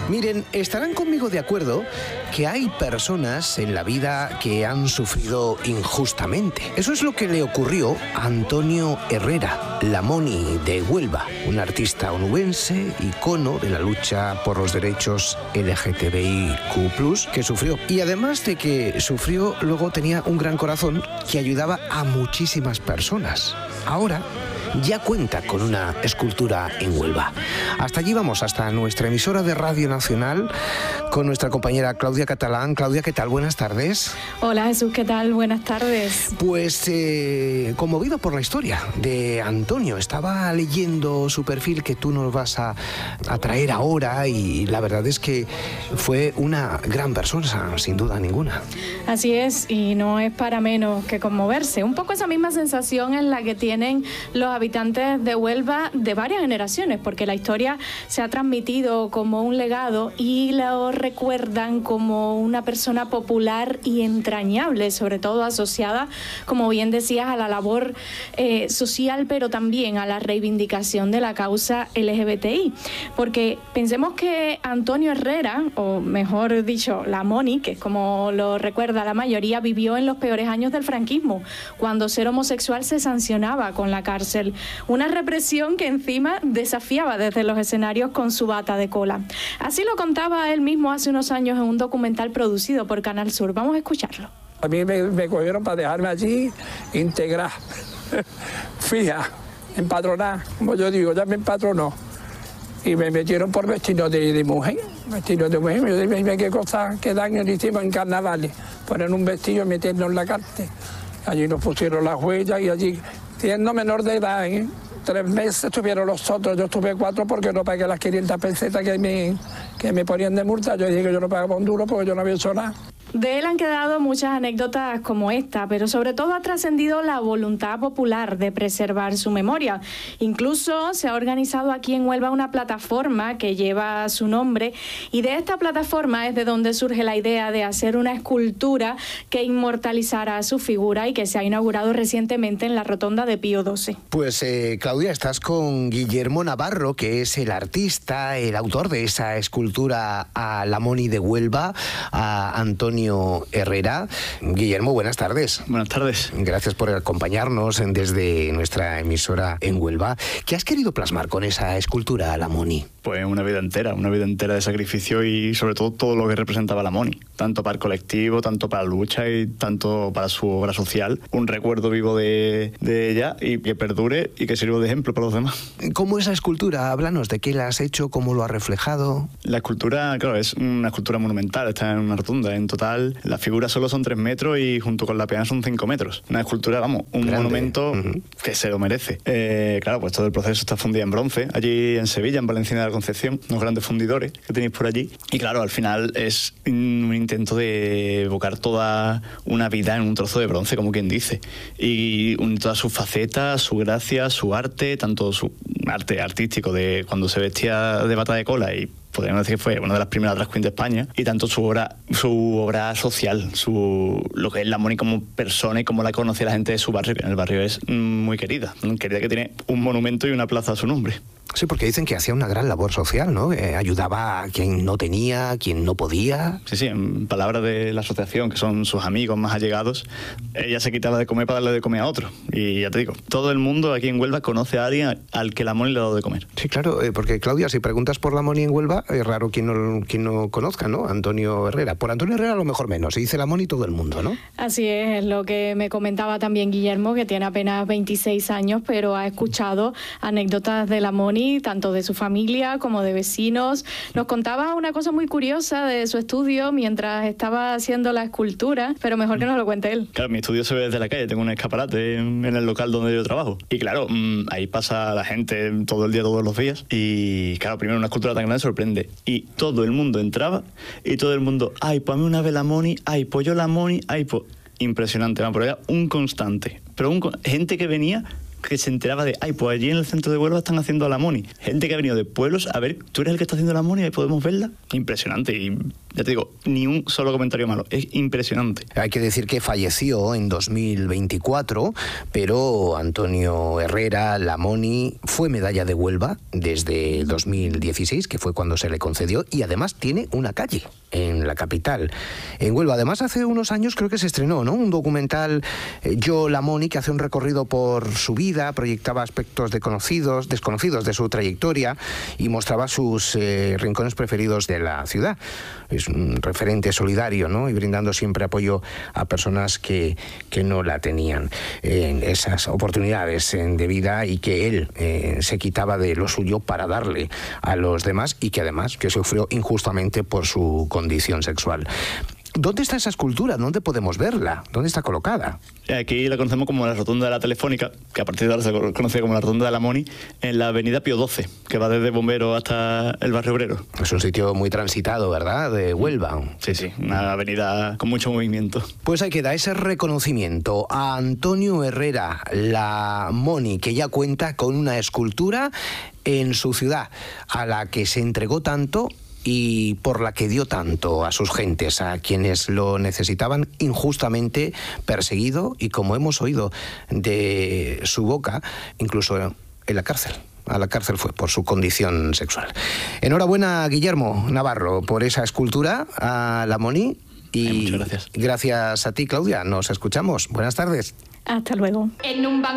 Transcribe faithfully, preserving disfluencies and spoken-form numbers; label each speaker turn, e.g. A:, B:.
A: Miren, estarán conmigo de acuerdo que hay personas en la vida que han sufrido injustamente. Eso es lo que le ocurrió a Antonio Herrera, la Moni de Huelva, un artista onubense, icono de la lucha por los derechos L G T B I Q plus, que sufrió. Y además de que sufrió, luego tenía un gran corazón que ayudaba a muchísimas personas. Ahora ya cuenta con una escultura en Huelva. Hasta allí vamos, hasta nuestra emisora de Radio Nacional, con nuestra compañera Claudia Catalán. Claudia, ¿qué tal? Buenas tardes.
B: Hola Jesús, ¿qué tal? Buenas tardes.
A: Pues eh, conmovido por la historia de Antonio. Estaba leyendo su perfil que tú nos vas a, a traer ahora y la verdad es que fue una gran persona, sin duda ninguna.
B: Así es, y no es para menos que conmoverse. Un poco esa misma sensación en la que tienen los habitantes de Huelva de varias generaciones, porque la historia se ha transmitido como un legado y lo recuerdan como una persona popular y entrañable, sobre todo asociada, como bien decías, a la labor eh, social, pero también a la reivindicación de la causa L G B T I. Porque pensemos que Antonio Herrera, o mejor dicho, la Moni, que es como lo recuerda la mayoría, vivió en los peores años del franquismo, cuando ser homosexual se sancionaba con la cárcel. Una represión que encima desafiaba desde los escenarios con su bata de cola. Así lo contaba él mismo hace unos años en un documental producido por Canal Sur. Vamos a escucharlo.
C: A mí me, me cogieron para dejarme allí integrar, fija, empadronar, como yo digo, ya me empatronó. Y me metieron por vestido de, de mujer, vestido de mujer. Yo dije, qué cosa, qué daño le hicimos en carnavales, poner un vestido y meternos en la cárcel. Allí nos pusieron las huellas y allí, siendo menor de edad, ¿eh? Tres meses estuvieron los otros, yo estuve cuatro porque no pagué las quinientas pesetas que me, que me ponían de multa. Yo dije que yo no pagaba un duro porque yo no había hecho nada.
B: De él han quedado muchas anécdotas como esta, pero sobre todo ha trascendido la voluntad popular de preservar su memoria. Incluso se ha organizado aquí en Huelva una plataforma que lleva su nombre y de esta plataforma es de donde surge la idea de hacer una escultura que inmortalizara su figura y que se ha inaugurado recientemente en la rotonda de Pío doce.
A: Pues eh, Claudia, estás con Guillermo Navarro, que es el artista, el autor de esa escultura a la Moni de Huelva, a Antonio Herrera. Guillermo, buenas tardes.
D: Buenas tardes.
A: Gracias por acompañarnos desde nuestra emisora en Huelva. ¿Qué has querido plasmar con esa escultura a la Moni?
D: Pues una vida entera, una vida entera de sacrificio y sobre todo todo lo que representaba la Moni, tanto para el colectivo, tanto para la lucha y tanto para su obra social. Un recuerdo vivo de, de ella y que perdure y que sirva de ejemplo para los demás.
A: ¿Cómo esa escultura? Háblanos, ¿de qué la has hecho? ¿Cómo lo has reflejado?
D: La escultura, claro, es una escultura monumental, está en una rotunda. En total, la figura solo son tres metros y junto con la peana son cinco metros. Una escultura, vamos, un grande monumento uh-huh. que se lo merece. Eh, claro, pues todo el proceso está fundido en bronce, allí en Sevilla, en Valencia de la Concepción, unos grandes fundidores que tenéis por allí. Y claro, al final es un intento de evocar toda una vida en un trozo de bronce, como quien dice. Y unir todas sus facetas, su gracia, su arte, tanto su arte artístico de cuando se vestía de bata de cola y podríamos decir que fue una de las primeras drag queens de España, y tanto su obra, su obra social, su, lo que es la Moni como persona y como la conoce la gente de su barrio, que en el barrio es muy querida, querida que tiene un monumento y una plaza a su nombre.
A: Sí, porque dicen que hacía una gran labor social, ¿no? Eh, ayudaba a quien no tenía, a quien no podía.
D: Sí, sí, en palabras de la asociación, que son sus amigos más allegados, ella se quitaba de comer para darle de comer a otro. Y ya te digo, todo el mundo aquí en Huelva conoce a alguien al que la Moni le ha dado de comer.
A: Sí, claro, eh, porque Claudia, si preguntas por la Moni en Huelva, es raro quien no, quien no conozca, ¿no? Antonio Herrera. Por Antonio Herrera a lo mejor menos, se dice la Moni todo el mundo, ¿no?
B: Así es, es lo que me comentaba también Guillermo, que tiene apenas veintiséis años, pero ha escuchado anécdotas de la Moni, tanto de su familia como de vecinos. Nos contaba una cosa muy curiosa de su estudio mientras estaba haciendo la escultura, pero mejor que nos lo cuente él.
D: Claro, mi estudio se ve desde la calle, tengo un escaparate en, en el local donde yo trabajo. Y claro, mmm, ahí pasa la gente todo el día, todos los días. Y claro, primero una escultura tan grande sorprende. Y todo el mundo entraba y todo el mundo, ay, pues a mí una vez la Moni, ay, pues yo la Moni, ay, pues... Impresionante, ¿no? Pero era un constante. Pero un, gente que venía que se enteraba de, ay, pues allí en el centro de Huelva están haciendo la Moni. Gente que ha venido de pueblos a ver, tú eres el que está haciendo la Moni, ahí podemos verla. Impresionante. Y ya te digo, ni un solo comentario malo. Es impresionante.
A: Hay que decir que falleció en dos mil veinticuatro, pero Antonio Herrera, la Moni, fue medalla de Huelva desde el dos mil dieciséis, que fue cuando se le concedió, y además tiene una calle en la capital, en Huelva. Además, hace unos años creo que se estrenó, ¿no?, un documental, eh, Yo, la Moni, que hace un recorrido por su vida, proyectaba aspectos desconocidos, desconocidos de su trayectoria y mostraba sus eh, rincones preferidos de la ciudad. Es un referente solidario, ¿no?, y brindando siempre apoyo a personas que, que no la tenían en esas oportunidades de vida, y que él eh, se quitaba de lo suyo para darle a los demás, y que además que sufrió injustamente por su condición sexual. ¿Dónde está esa escultura? ¿Dónde podemos verla? ¿Dónde está colocada?
D: Aquí la conocemos como la Rotonda de la Telefónica, que a partir de ahora se conoce como la Rotonda de la Moni, en la avenida Pío doce, que va desde Bombero hasta el barrio obrero.
A: Es un sitio muy transitado, ¿verdad?, de Huelva.
D: Sí, sí, una avenida con mucho movimiento.
A: Pues ahí queda ese reconocimiento a Antonio Herrera, la Moni, que ya cuenta con una escultura en su ciudad, a la que se entregó tanto y por la que dio tanto a sus gentes, a quienes lo necesitaban, injustamente perseguido, y como hemos oído de su boca, incluso en la cárcel. A la cárcel fue por su condición sexual. Enhorabuena, Guillermo Navarro, por esa escultura a la Moni. Y
D: Ay, muchas gracias.
A: Gracias a ti, Claudia. Nos escuchamos. Buenas tardes.
B: Hasta luego. En un